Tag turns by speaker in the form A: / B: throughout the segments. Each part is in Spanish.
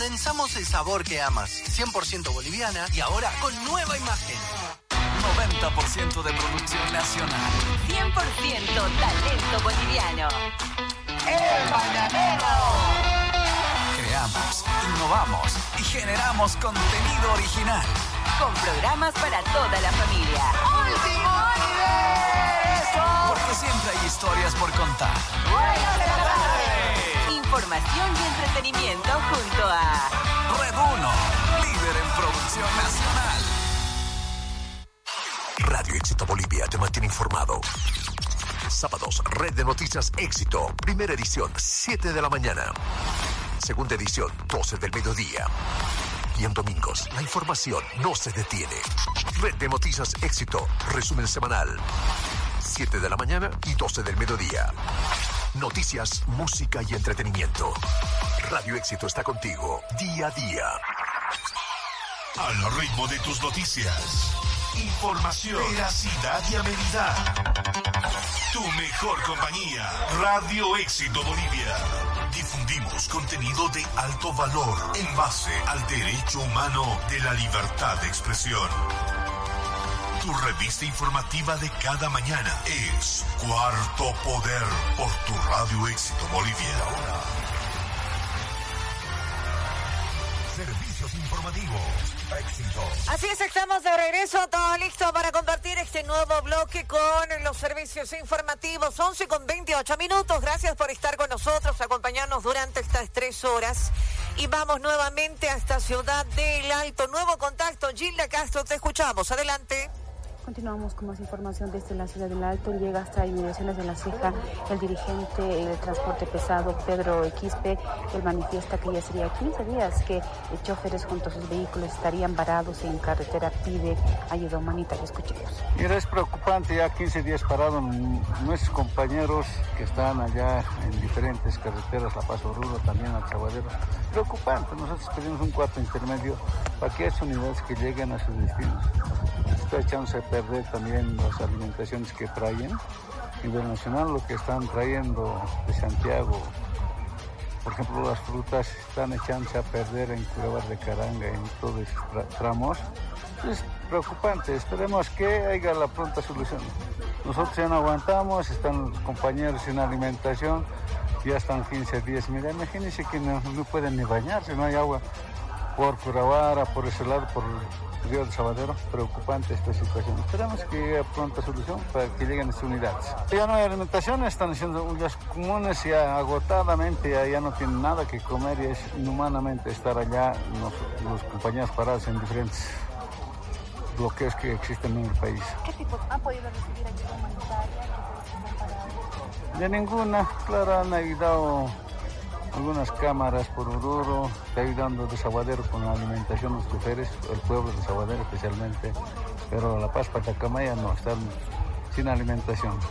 A: condensamos el sabor que amas. 100% boliviana y ahora con nueva imagen.
B: 90% de producción nacional.
C: 100% talento boliviano.
D: ¡El Mañanero!
B: Creamos, innovamos y generamos contenido original.
C: Con programas para toda la familia.
D: ¡Último universo!
B: Porque siempre hay historias por contar.
D: ¡Buenas de la tarde!
C: Información y entretenimiento junto a
B: Red 1, líder en producción nacional.
E: Radio Éxito Bolivia te mantiene informado. Sábados, Red de Noticias Éxito. Primera edición, 7 de la mañana. Segunda edición, 12 del mediodía. Y en domingos, la información no se detiene. Red de Noticias Éxito. Resumen semanal. 7 de la mañana y 12 del mediodía. Noticias, música y entretenimiento. Radio Éxito está contigo día a día.
F: Al ritmo de tus noticias. Información, veracidad y amenidad. Tu mejor compañía. Radio Éxito Bolivia. Difundimos contenido de alto valor en base al derecho humano de la libertad de expresión. Tu revista informativa de cada mañana es Cuarto Poder por tu Radio Éxito Bolivia. Servicios informativos. Éxito.
G: Así es, estamos de regreso, todo listo para compartir este nuevo bloque con los servicios informativos. 11:28. Gracias por estar con nosotros, acompañarnos durante estas 3 horas. Y vamos nuevamente hasta Ciudad del Alto. Nuevo contacto, Gilda Castro, te escuchamos. Adelante.
H: Continuamos con más información desde la Ciudad del Alto. Llega hasta inmediaciones de La Ceja el dirigente del transporte pesado, Pedro Quispe. Él manifiesta que ya sería 15 días que choferes junto a sus vehículos estarían varados en carretera. Pide ayuda humanitaria. Escuchemos.
I: Mira, es preocupante, ya 15 días parados nuestros compañeros que están allá en diferentes carreteras, La Paz Oruro, también al Sabadero. Preocupante, nosotros pedimos un cuarto intermedio para que esas unidades que lleguen a sus destinos. Está echándose a perder también las alimentaciones que traen. A nivel nacional, lo que están trayendo de Santiago, por ejemplo, las frutas están echándose a perder en Curevar de Caranga, en todos esos tramos. Es preocupante, esperemos que haya la pronta solución. Nosotros ya no aguantamos, están los compañeros sin alimentación, ya están 15 días. Mira, imagínense que no pueden ni bañarse, no hay agua por Curavara, por ese lado, por el río de Sabadero. Preocupante esta situación. Esperamos que haya pronta solución para que lleguen estas unidades. Ya no hay alimentación, están haciendo ollas comunes ya agotadamente, ya no tienen nada que comer y es inhumanamente estar allá los compañeros parados en diferentes bloqueos que existen en el país.
H: ¿Qué tipo han podido recibir ayuda humanitaria?
I: De ninguna, claro, han ayudado algunas cámaras por Oruro, está ayudando de Sabadero con la alimentación de los choferes, el pueblo de Sabadero especialmente, pero La Paz, Patacamaya no, están sin alimentación.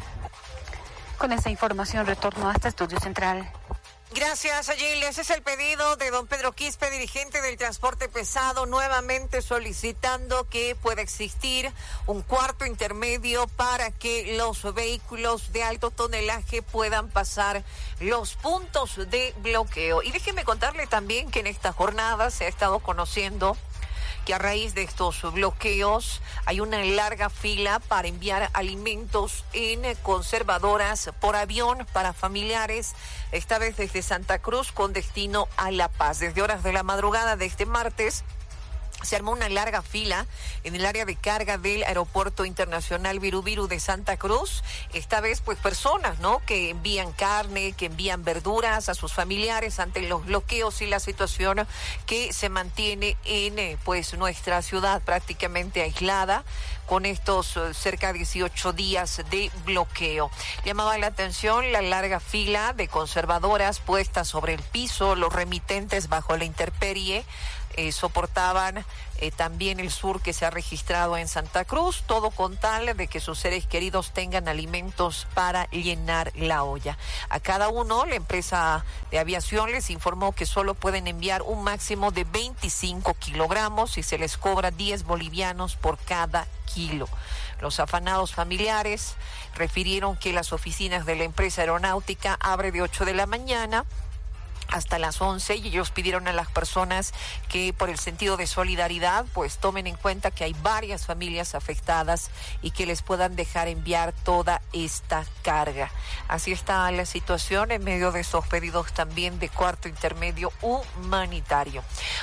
H: Con esta información retorno hasta Estudio Central.
G: Gracias, Gil. Ese es el pedido de don Pedro Quispe, dirigente del transporte pesado, nuevamente solicitando que pueda existir un cuarto intermedio para que los vehículos de alto tonelaje puedan pasar los puntos de bloqueo. Y déjeme contarle también que en esta jornada se ha estado conociendo que a raíz de estos bloqueos hay una larga fila para enviar alimentos en conservadoras por avión para familiares, esta vez desde Santa Cruz con destino a La Paz. Desde horas de la madrugada de este martes se armó una larga fila en el área de carga del Aeropuerto Internacional Viru de Santa Cruz. Esta vez, pues, personas, ¿no?, que envían carne, que envían verduras a sus familiares ante los bloqueos y la situación que se mantiene en, pues, nuestra ciudad prácticamente aislada con estos cerca de 18 días de bloqueo. Llamaba la atención la larga fila de conservadoras puestas sobre el piso, los remitentes bajo la intemperie, soportaban también el sur que se ha registrado en Santa Cruz, todo con tal de que sus seres queridos tengan alimentos para llenar la olla. A cada uno, la empresa de aviación les informó que solo pueden enviar un máximo de 25 kilogramos y se les cobra 10 bolivianos por cada kilo. Los afanados familiares refirieron que las oficinas de la empresa aeronáutica abren de 8 de la mañana hasta las 11 y ellos pidieron a las personas que por el sentido de solidaridad pues tomen en cuenta que hay varias familias afectadas y que les puedan dejar enviar toda esta carga. Así está la situación en medio de esos pedidos también de cuarto intermedio humanitario.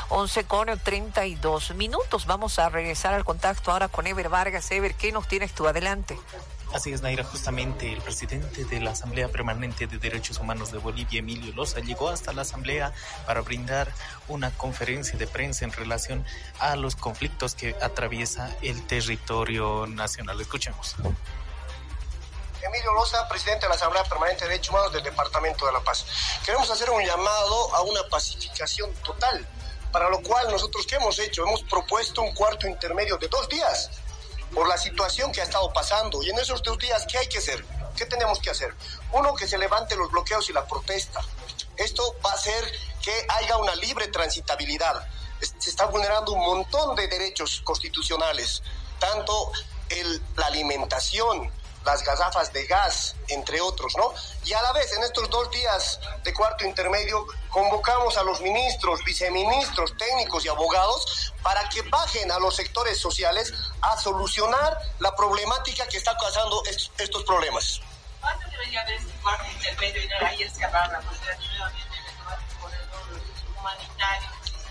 G: 11:32. Vamos a regresar al contacto ahora con Ever Vargas. Ever, ¿qué nos tienes tú? Adelante.
J: Así es, Naira, justamente el presidente de la Asamblea Permanente de Derechos Humanos de Bolivia, Emilio Loza, llegó hasta la Asamblea para brindar una conferencia de prensa en relación a los conflictos que atraviesa el territorio nacional. Escuchemos.
K: Emilio Loza, presidente de la Asamblea Permanente de Derechos Humanos del Departamento de La Paz. Queremos hacer un llamado a una pacificación total, para lo cual nosotros, ¿qué hemos hecho? Hemos propuesto un cuarto intermedio de 2 días, por la situación que ha estado pasando. Y en esos 2 días, ¿qué hay que hacer? ¿Qué tenemos que hacer? Uno, que se levanten los bloqueos y la protesta. Esto va a hacer que haya una libre transitabilidad. Se está vulnerando un montón de derechos constitucionales, tanto la alimentación, las garrafas de gas, entre otros, ¿no? Y a la vez, en estos 2 días de cuarto intermedio, convocamos a los ministros, viceministros, técnicos y abogados para que bajen a los sectores sociales a solucionar la problemática que está causando estos problemas.
L: ¿Cuánto debería haber este cuarto intermedio y no ahí escapar la posibilidad nuevamente de tomar un corredor humanitario?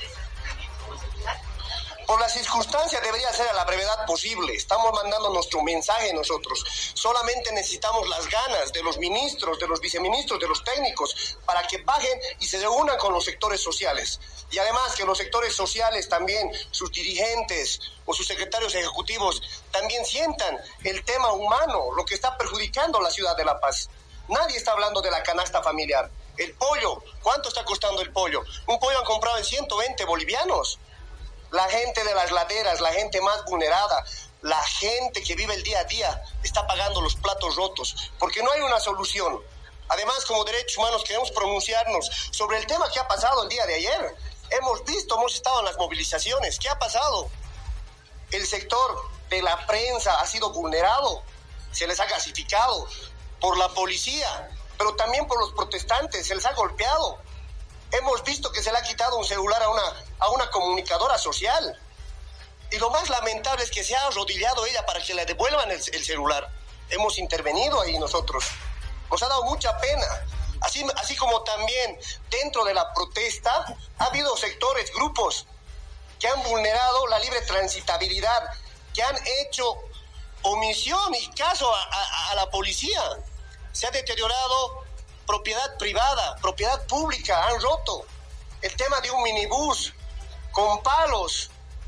K: Por las circunstancias debería ser a la brevedad posible. Estamos mandando nuestro mensaje nosotros. Solamente necesitamos las ganas de los ministros, de los viceministros, de los técnicos, para que bajen y se reúnan con los sectores sociales. Y además que los sectores sociales también, sus dirigentes o sus secretarios ejecutivos, también sientan el tema humano, lo que está perjudicando a la ciudad de La Paz. Nadie está hablando de la canasta familiar. El pollo, ¿cuánto está costando el pollo? Un pollo han comprado en 120 bolivianos. La gente de las laderas, la gente más vulnerada, la gente que vive el día a día está pagando los platos rotos, porque no hay una solución. Además, como derechos humanos queremos pronunciarnos sobre el tema que ha pasado el día de ayer. Hemos estado en las movilizaciones. ¿Qué ha pasado? El sector de la prensa ha sido vulnerado, se les ha gasificado por la policía, pero también por los protestantes, se les ha golpeado. Hemos visto que se le ha quitado un celular a una comunicadora social. Y lo más lamentable es que se ha arrodillado ella para que le devuelvan el celular. Hemos intervenido ahí nosotros. Nos ha dado mucha pena. Así como también dentro de la protesta ha habido sectores, grupos que han vulnerado la libre transitabilidad, que han hecho omisión y caso a la policía. Se ha deteriorado propiedad privada, propiedad pública, han roto. El tema de un minibús con palos,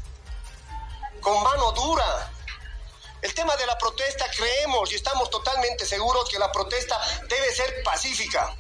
K: con mano dura. El tema de la protesta, creemos y estamos totalmente seguros que la protesta debe ser pacífica.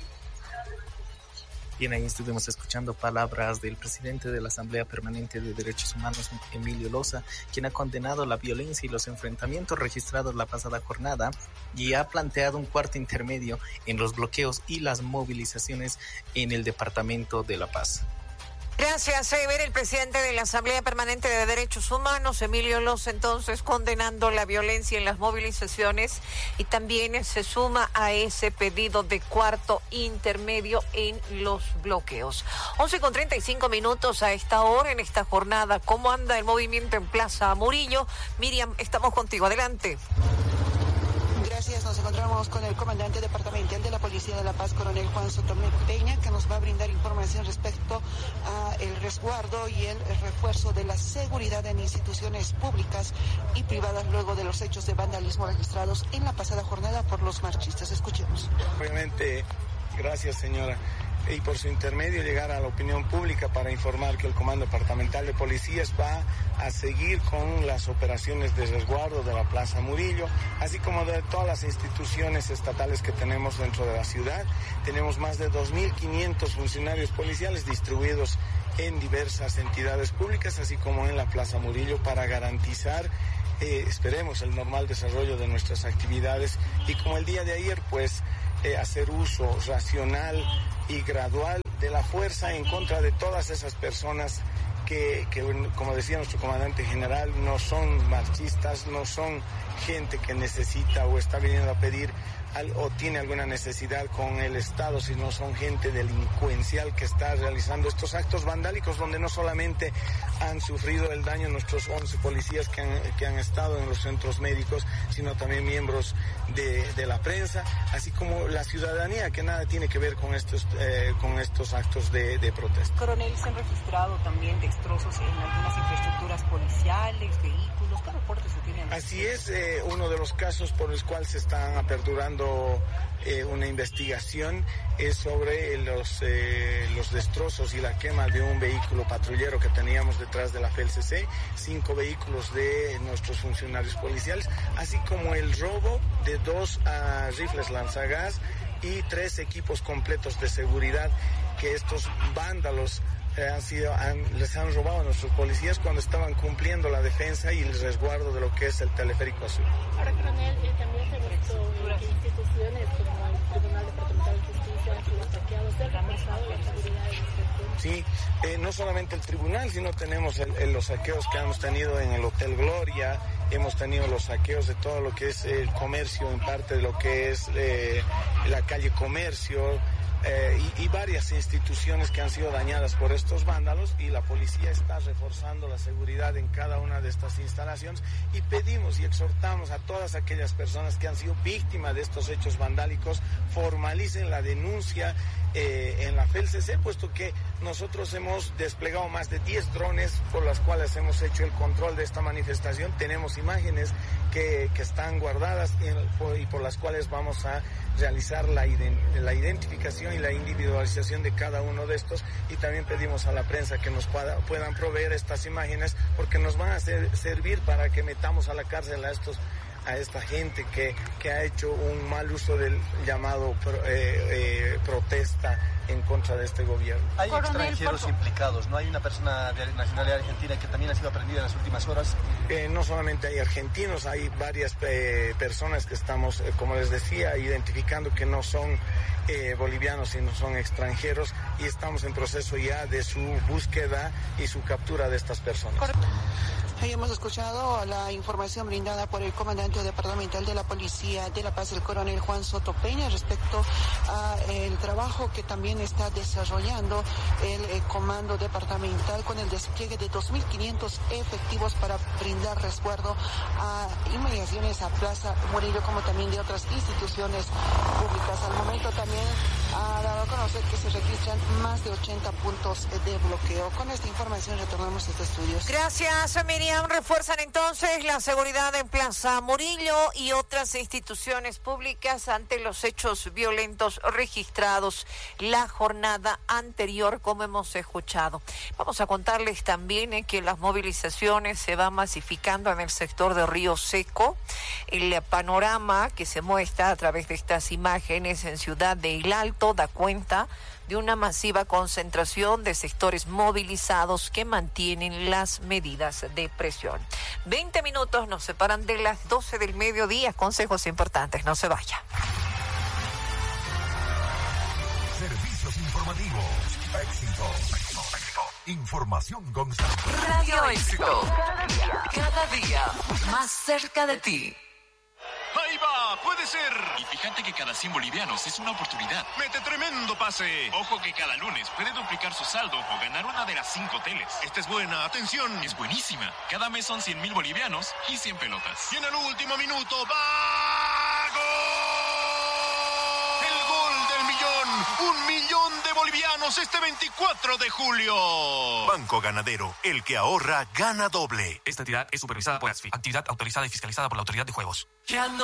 J: Bien, ahí estuvimos escuchando palabras del presidente de la Asamblea Permanente de Derechos Humanos, Emilio Loza, quien ha condenado la violencia y los enfrentamientos registrados la pasada jornada y ha planteado un cuarto intermedio en los bloqueos y las movilizaciones en el Departamento de La Paz.
G: Gracias, Ever. El presidente de la Asamblea Permanente de Derechos Humanos, Emilio Loza, entonces condenando la violencia en las movilizaciones y también se suma a ese pedido de cuarto intermedio en los bloqueos. 11:35 a esta hora en esta jornada. ¿Cómo anda el movimiento en Plaza Murillo? Miriam, estamos contigo. Adelante.
M: Gracias, nos encontramos con el comandante departamental de la Policía de La Paz, coronel Juan Sotomé Peña, que nos va a brindar información respecto a el resguardo y el refuerzo de la seguridad en instituciones públicas y privadas luego de los hechos de vandalismo registrados en la pasada jornada por los marchistas. Escuchemos.
N: Obviamente, gracias señora. Y por su intermedio llegar a la opinión pública para informar que el Comando Departamental de Policías va a seguir con las operaciones de resguardo de la Plaza Murillo, así como de todas las instituciones estatales que tenemos dentro de la ciudad. Tenemos más de 2.500 funcionarios policiales distribuidos en diversas entidades públicas, así como en la Plaza Murillo, para garantizar esperemos el normal desarrollo de nuestras actividades y como el día de ayer pues hacer uso racional y gradual de la fuerza en contra de todas esas personas que, como decía nuestro comandante general, no son marchistas, no son gente que necesita o está viniendo a pedir o tiene alguna necesidad con el Estado, sino son gente delincuencial que está realizando estos actos vandálicos, donde no solamente han sufrido el daño nuestros 11 policías que han estado en los centros médicos, sino también miembros de la prensa, así como la ciudadanía, que nada tiene que ver con estos actos de protesta.
H: Coronel, se han registrado también destrozos en algunas infraestructuras policiales, vehículos. ¿Qué reportes se tienen?
N: Así es, uno de los casos por los cuales se están aperturando una investigación es sobre los destrozos y la quema de un vehículo patrullero que teníamos detrás de la FELCC, 5 vehículos de nuestros funcionarios policiales, así como el robo de 2 rifles lanzagas y 3 equipos completos de seguridad que estos vándalos les han robado a nuestros policías cuando estaban cumpliendo la defensa y el resguardo de lo que es el teleférico azul.
O: Ahora, coronel, también se ha visto que instituciones como el Tribunal Departamental de Justicia han sido saqueados. ¿Se ha reforzado la seguridad en este punto?
N: Sí, no solamente el tribunal, sino tenemos los saqueos que hemos tenido en el Hotel Gloria, hemos tenido los saqueos de todo lo que es el comercio, en parte de lo que es la calle Comercio, y varias instituciones que han sido dañadas por estos vándalos, y la policía está reforzando la seguridad en cada una de estas instalaciones, y pedimos y exhortamos a todas aquellas personas que han sido víctimas de estos hechos vandálicos, formalicen la denuncia en la FELCC, puesto que nosotros hemos desplegado más de 10 drones por las cuales hemos hecho el control de esta manifestación. Tenemos imágenes que están guardadas y por las cuales vamos a realizar la identificación y la individualización de cada uno de estos, y también pedimos a la prensa que nos puedan proveer estas imágenes, porque nos van a servir para que metamos a la cárcel a esta gente que ha hecho un mal uso del llamado protesta en contra de este gobierno.
P: Hay extranjeros implicados, ¿no? Hay una persona de nacionalidad argentina que también ha sido aprendida en las últimas horas.
N: No solamente hay argentinos, hay varias personas que estamos, como les decía, identificando que no son bolivianos, sino son extranjeros, y estamos en proceso ya de su búsqueda y su captura de estas personas.
M: Ahí hemos escuchado la información brindada por el comandante departamental de la Policía de La Paz, el coronel Juan Soto Peña, respecto a el trabajo que también está desarrollando el comando departamental con el despliegue de 2.500 efectivos para brindar resguardo a inmediaciones a Plaza Murillo, como también de otras instituciones públicas. Al momento también ha dado a conocer que se registran más de 80 puntos de bloqueo. Con esta información retornamos a estos estudios.
G: Gracias, Miriam. Refuerzan entonces la seguridad en Plaza Murillo y otras instituciones públicas ante los hechos violentos registrados la jornada anterior, como hemos escuchado. Vamos a contarles también que las movilizaciones se van masificando en el sector de Río Seco. El panorama que se muestra a través de estas imágenes en Ciudad de El Alto da cuenta de una masiva concentración de sectores movilizados que mantienen las medidas de presión. 20 minutos nos separan de las 12 del mediodía. Consejos importantes, no se vaya.
E: Servicios informativos. Éxito. Información constante.
B: Radio Éxito. Cada día más cerca de ti.
Q: ¡Ahí va! ¡Puede ser!
R: Y fíjate que cada 100 bolivianos es una oportunidad.
Q: ¡Mete tremendo pase!
R: Ojo que cada lunes puede duplicar su saldo o ganar una de las 5 teles.
Q: Esta es buena, atención.
R: Es buenísima. Cada mes son 100.000 bolivianos y 100 pelotas.
Q: Y en el último minuto, ¡va! ¡Gol! ¡El gol del millón! ¡1 millón de bolivianos este 24 de julio!
F: Banco Ganadero, el que ahorra, gana doble.
R: Esta entidad es supervisada por ASFI, actividad autorizada y fiscalizada por la Autoridad de Juegos.